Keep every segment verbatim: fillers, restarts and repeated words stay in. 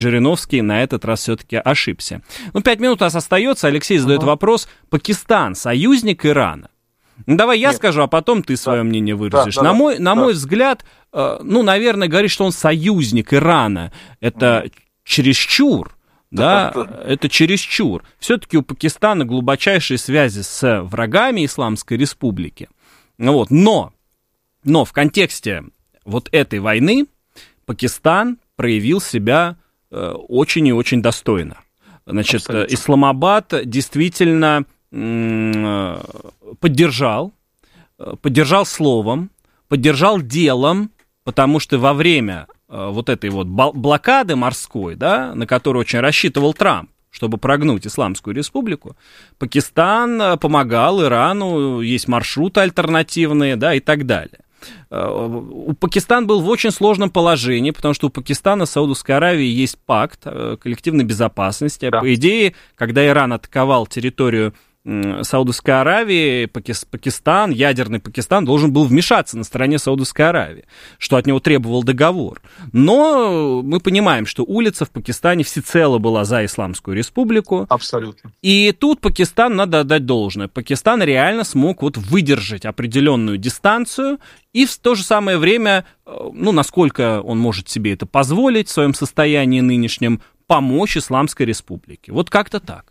Жириновский на этот раз все-таки ошибся. Ну, пять минут у нас остается. Алексей задает uh-huh. вопрос. Пакистан — союзник Ирана? Ну, давай я Нет. скажу, а потом ты свое да. мнение выразишь. Да, да, на мой, на да. мой взгляд, э, ну, наверное, говорить, что он союзник Ирана, это uh-huh. чересчур. Да, да, это чересчур. Все-таки у Пакистана глубочайшие связи с врагами Исламской Республики. Вот. Но, но в контексте вот этой войны Пакистан проявил себя э, очень и очень достойно. Значит, Абсолютно. Исламабад действительно э, поддержал, поддержал словом, поддержал делом, потому что во время э, вот этой вот блокады морской, да, на которую очень рассчитывал Трамп, чтобы прогнуть Исламскую Республику, Пакистан помогал Ирану, есть маршруты альтернативные, да, и так далее. У Пакистана был в очень сложном положении, потому что у Пакистана с Саудовской Аравией есть пакт коллективной безопасности. Да. По идее, когда Иран атаковал территорию Саудовской Аравии, Пакистан, ядерный Пакистан, должен был вмешаться на стороне Саудовской Аравии, что от него требовал договор. Но мы понимаем, что улица в Пакистане всецело была за Исламскую Республику. Абсолютно. И тут Пакистан, надо отдать должное, Пакистан реально смог вот выдержать определенную дистанцию и в то же самое время, ну, насколько он может себе это позволить в своем состоянии нынешнем, помочь Исламской Республике. Вот как-то так.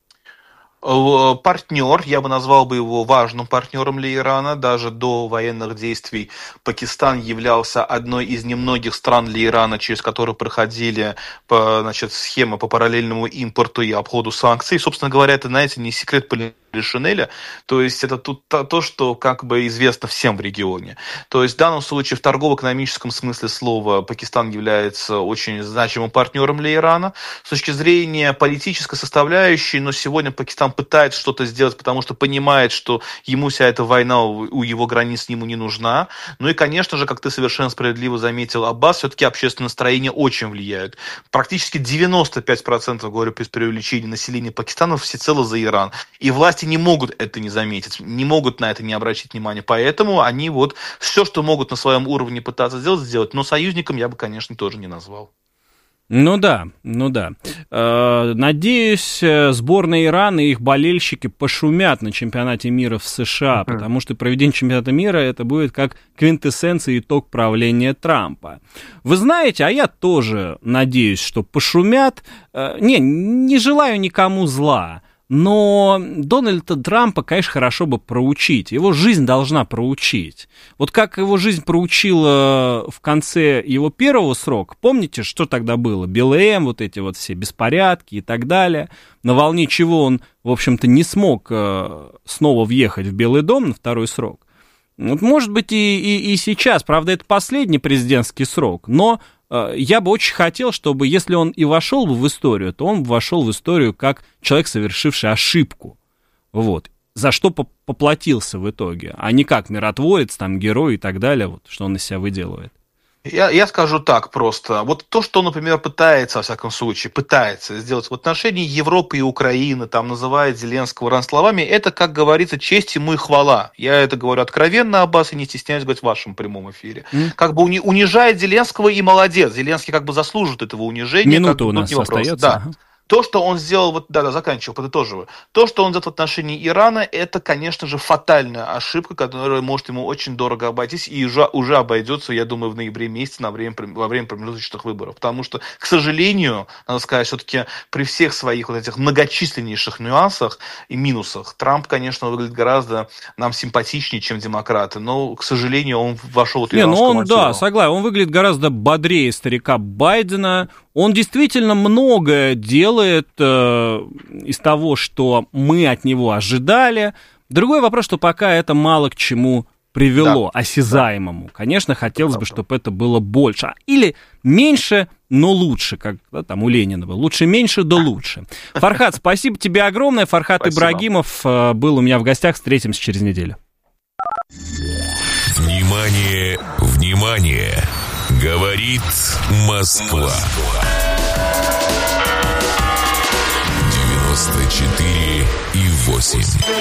Партнер, я бы назвал бы его важным партнером для Ирана. Даже до военных действий Пакистан являлся одной из немногих стран для Ирана, через которые проходили по, значит, схемы по параллельному импорту и обходу санкций. Собственно говоря, это, знаете, не секрет Полишинеля, то есть это тут то, что как бы известно всем в регионе. То есть в данном случае в торгово-экономическом смысле слова Пакистан является очень значимым партнером для Ирана. С точки зрения политической составляющей, но сегодня Пакистан пытается что-то сделать, потому что понимает, что ему вся эта война у его границ ему не нужна. Ну и, конечно же, как ты совершенно справедливо заметил, Аббас, все-таки общественное настроение очень влияет. Практически девяносто пять процентов, говорю без преувеличения, населения Пакистана всецело за Иран. И власти не могут это не заметить, не могут на это не обращать внимания. Поэтому они вот все, что могут на своем уровне пытаться сделать, сделать. Но союзником я бы, конечно, тоже не назвал. Ну да, ну да. Надеюсь, сборная Ирана и их болельщики пошумят на чемпионате мира в США, uh-huh. потому что проведение чемпионата мира это будет как квинтэссенция, итог правления Трампа. Вы знаете, а я тоже надеюсь, что пошумят. Не, не желаю никому зла. Но Дональда Трампа, конечно, хорошо бы проучить. Его жизнь должна проучить. Вот как его жизнь проучила в конце его первого срока. Помните, что тогда было? БЛМ, вот эти вот все беспорядки и так далее. На волне чего он, в общем-то, не смог снова въехать в Белый дом на второй срок. Вот, может быть, и, и, и сейчас. Правда, это последний президентский срок. Но я бы очень хотел, чтобы, если он и вошел бы в историю, то он вошел в историю как человек, совершивший ошибку. Вот. За что поплатился в итоге, а не как миротворец, там, герой и так далее, вот, что он из себя выделывает. Я, я скажу так просто. Вот то, что, например, пытается, во всяком случае, пытается сделать в отношении Европы и Украины, там, называет Зеленского ран словами, это, как говорится, честь ему и хвала. Я это говорю откровенно, Аббас, и не стесняюсь говорить в вашем прямом эфире. Mm. Как бы уни, унижает Зеленского и молодец. Зеленский как бы заслужит этого унижения. Минута как бы, у нас остается. Да. Ага. То, что он сделал, вот, да, да, заканчиваю, подытоживаю. То, что он сделал в отношении Ирана, это, конечно же, фатальная ошибка, которая может ему очень дорого обойтись и уже, уже обойдется, я думаю, в ноябре месяце на время, во время промежуточных выборов. Потому что, к сожалению, надо сказать, все-таки при всех своих вот этих многочисленнейших нюансах и минусах, Трамп, конечно, выглядит гораздо нам симпатичнее, чем демократы. Но, к сожалению, он вошел в иранскую Не, ну он, авантюру. Да, согласен, он выглядит гораздо бодрее старика Байдена. Он действительно многое делает э, из того, что мы от него ожидали. Другой вопрос, что пока это мало к чему привело, да, осязаемому. Да. Конечно, хотелось да, бы, чтобы это было больше. Или меньше, но лучше, как да, там у Ленина было. Лучше меньше, да лучше. Фархад, спасибо тебе огромное. Фархад спасибо. Ибрагимов э, был у меня в гостях. Встретимся через неделю. Внимание, внимание! Говорит Москва. девяносто четыре и восемь.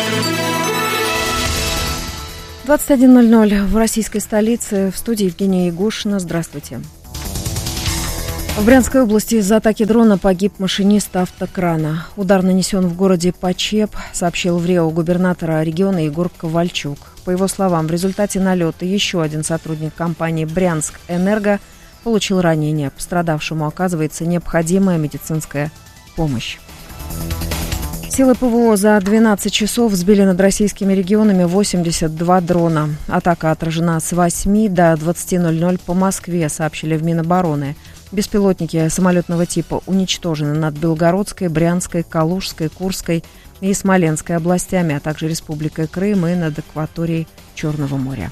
двадцать один ноль ноль в российской столице. В студии Евгения Ягушина. Здравствуйте. В Брянской области из-за атаки дрона погиб машинист автокрана. Удар нанесен в городе Почеп, сообщил в РИО губернатора региона Егор Ковальчук. По его словам, в результате налета еще один сотрудник компании «Брянск-Энерго» получил ранение. Пострадавшему оказывается необходимая медицинская помощь. Силы ПВО за двенадцать часов сбили над российскими регионами восемьдесят два дрона. Атака отражена с восьми до двадцати ноль-ноль по Москве, сообщили в Минобороны. Беспилотники самолетного типа уничтожены над Белгородской, Брянской, Калужской, Курской и Смоленской областями, а также Республикой Крым и над акваторией Черного моря.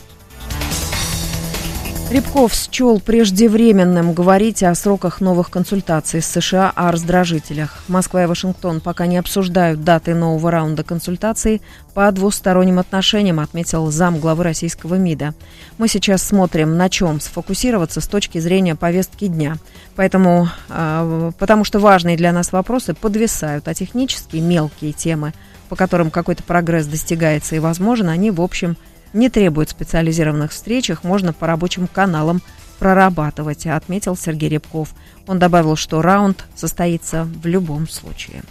Рябков счел преждевременным говорить о сроках новых консультаций с США о раздражителях. Москва и Вашингтон пока не обсуждают даты нового раунда консультаций по двусторонним отношениям, отметил замглавы российского МИДа. Мы сейчас смотрим, на чем сфокусироваться с точки зрения повестки дня. Поэтому, э, потому что важные для нас вопросы подвисают, а технические мелкие темы, по которым какой-то прогресс достигается и возможен, они, в общем, не требуют специализированных встреч, их можно по рабочим каналам прорабатывать, отметил Сергей Рябков. Он добавил, что раунд состоится в любом случае.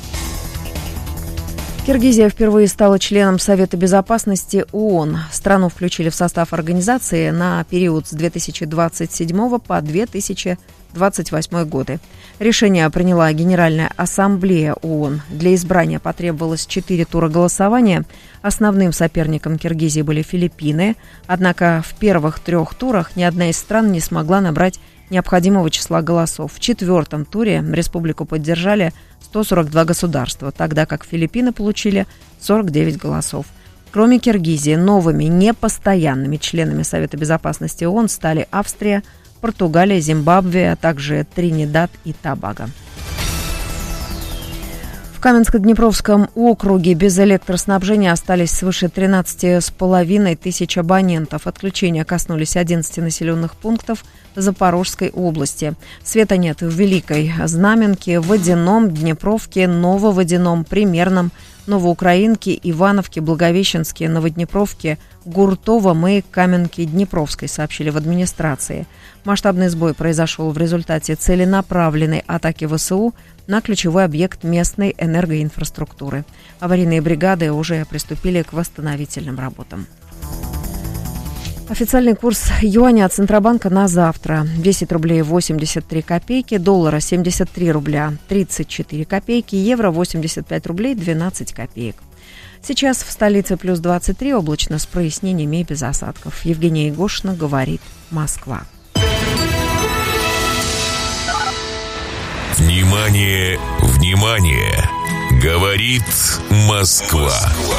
Киргизия впервые стала членом Совета Безопасности ООН. Страну включили в состав организации на период с две тысячи двадцать седьмого по две тысячи двадцать восьмой годы. Решение приняла Генеральная Ассамблея ООН. Для избрания потребовалось четыре тура голосования. Основным соперником Киргизии были Филиппины. Однако в первых трех турах ни одна из стран не смогла набрать необходимого числа голосов. В четвертом туре республику поддержали сто сорок два государства, тогда как Филиппины получили сорок девять голосов. Кроме Киргизии, новыми непостоянными членами Совета Безопасности ООН стали Австрия, Португалия, Зимбабве, а также Тринидад и Тобаго. В Каменско-Днепровском округе без электроснабжения остались свыше тринадцати с половиной тысяч абонентов. Отключения коснулись одиннадцати населенных пунктов Запорожской области. Света нет в Великой Знаменке, Водяном, Днепровке, Нововодяном, Примерном, Новоукраинке, Ивановке, Благовещенске, Новоднепровке, Гуртовом и Каменке Днепровской, сообщили в администрации. Масштабный сбой произошел в результате целенаправленной атаки ВСУ на ключевой объект местной энергоинфраструктуры. Аварийные бригады уже приступили к восстановительным работам. Официальный курс юаня от Центробанка на завтра. десять рублей восемьдесят три копейки, доллара семьдесят три рубля тридцать четыре копейки, евро восемьдесят пять рублей двенадцать копеек. Сейчас в столице плюс двадцать три, облачно с прояснениями и без осадков. Евгения Егошина, говорит Москва. Внимание, внимание! Говорит Москва.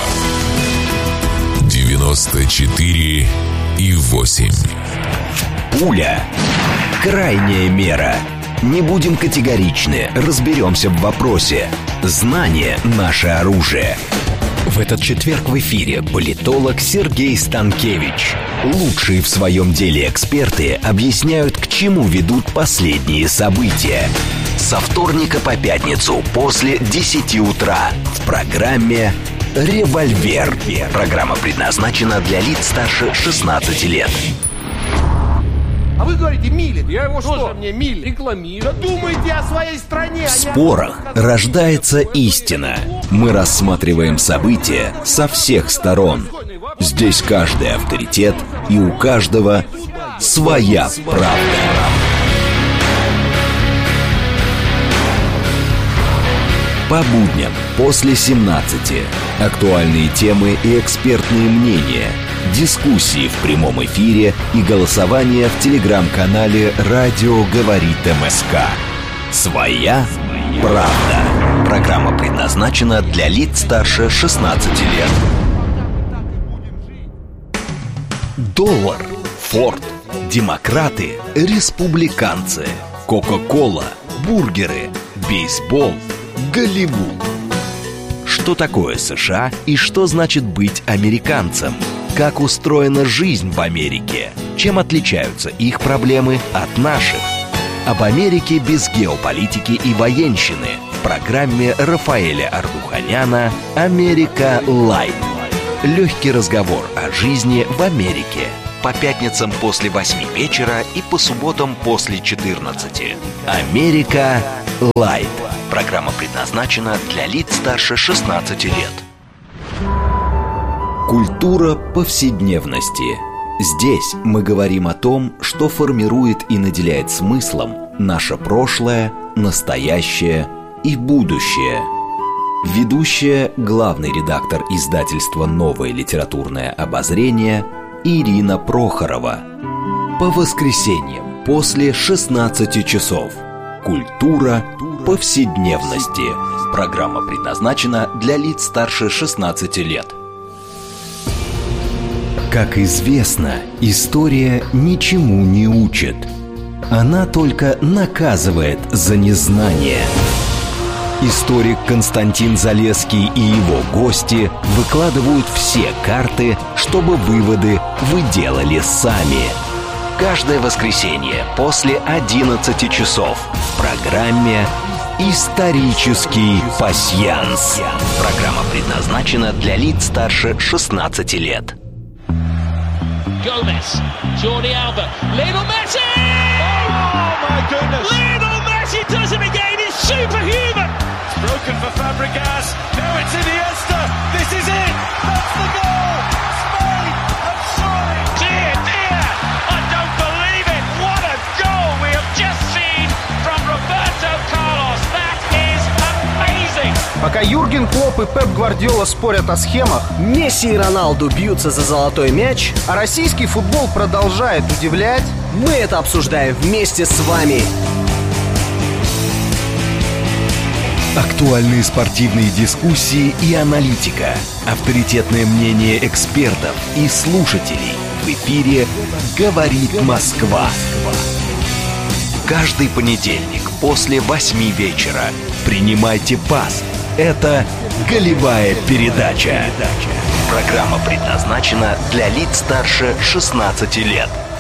девяносто четыре и восемь. Пуля. Крайняя мера. Не будем категоричны, разберемся в вопросе. Знание – наше оружие. В этот четверг в эфире политолог Сергей Станкевич. Лучшие в своем деле эксперты объясняют, к чему ведут последние события. Со вторника по пятницу после десяти утра в программе «Револьвер». Программа предназначена для лиц старше шестнадцати лет. А вы говорите, Милин. Я его Тоже что? мне Милин. Рекламирую. Да думайте о своей стране. В спорах рождается истина. Мы рассматриваем события со всех сторон. Здесь каждый авторитет, и у каждого своя правда. По будням после семнадцати. Актуальные темы и экспертные мнения. Дискуссии в прямом эфире и голосование в телеграм-канале «Радио говорит МСК». Своя правда. Программа предназначена для лиц старше шестнадцати лет. Доллар, Форд, демократы, республиканцы, Кока-кола, бургеры, бейсбол, Голливуд. Что такое США и что значит быть американцем? Как устроена жизнь в Америке? Чем отличаются их проблемы от наших? Об Америке без геополитики и военщины в программе Рафаэля Ардуханяна «Америка Лайт». Легкий разговор о жизни в Америке. по пятницам после восьми вечера и по субботам после четырнадцати. «Америка Лайт». Программа предназначена для лиц старше шестнадцати лет. Культура повседневности. Здесь мы говорим о том, что формирует и наделяет смыслом наше прошлое, настоящее и будущее. Ведущая, главный редактор издательства «Новое литературное обозрение» Ирина Прохорова. По воскресеньям после шестнадцати часов. Культура повседневности. Программа предназначена для лиц старше шестнадцати лет. Как известно, история ничему не учит. Она только наказывает за незнание. Историк Константин Залесский и его гости выкладывают все карты, чтобы выводы вы делали сами. Каждое воскресенье после одиннадцати часов в программе «Исторический пасьянс». Программа предназначена для лиц старше шестнадцати лет. Gomez, Jordi Alba, Lionel Messi! Oh my goodness! Lionel Messi does it again, he's superhuman! It's broken for Fabregas, now it's Iniesta, this is it! That's the goal! Spain have soaring! Dear, dear! I don't believe it! What a goal we have just seen from Roberto Carlos! That is amazing! Пока Юрген Клопп и Пеп Гвардиола спорят о схемах, Месси и Роналду бьются за золотой мяч, а российский футбол продолжает удивлять, мы это обсуждаем вместе с вами. Актуальные спортивные дискуссии и аналитика. Авторитетное мнение экспертов и слушателей. В эфире «Говорит Москва». Каждый понедельник после восьми вечера. Принимайте пас. Это «Голевая передача». Программа предназначена для лиц старше шестнадцати лет.